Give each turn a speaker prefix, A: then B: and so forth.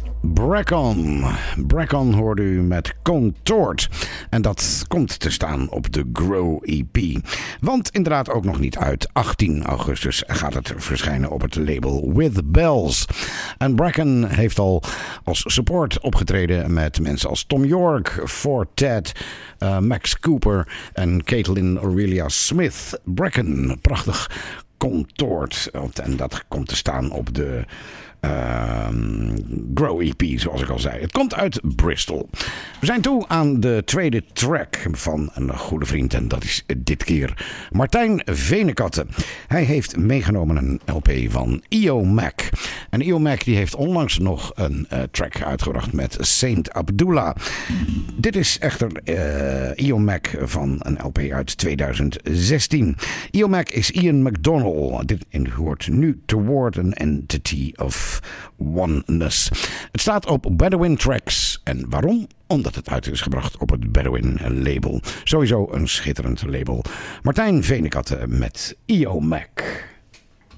A: Bracken. Bracken hoorde u met Contort. En dat komt te staan op de Grow EP. Want inderdaad ook nog niet uit. 18 augustus gaat het verschijnen op het label With Bells. En Bracken heeft al als support opgetreden met mensen als Tom York, Fortet, Max Cooper en Caitlin Aurelia Smith. Bracken, prachtig Contort. En dat komt te staan op de Grow EP, zoals ik al zei. Het komt uit Bristol. We zijn toe aan de tweede track van een goede vriend. En dat is dit keer Martijn Venekatten. Hij heeft meegenomen een LP van Io Mac. En Io Mac die heeft onlangs nog een track uitgebracht met Saint Abdullah. Dit is echter Io Mac van een LP uit 2016. Io Mac is Ian McDonald. Dit hoort nu Toward an Entity of Oneness. Het staat op Bedouin Tracks. En waarom? Omdat het uit is gebracht op het Bedouin label. Sowieso een schitterend label. Martijn Venekatten met Io Mac.